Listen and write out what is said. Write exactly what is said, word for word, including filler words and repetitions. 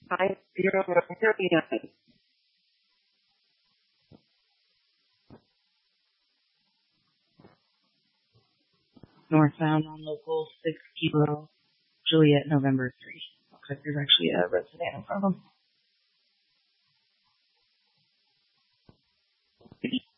five zero nine. Northbound on local six Kilo Juliet November three. Looks like there's actually a red sedan in front of them.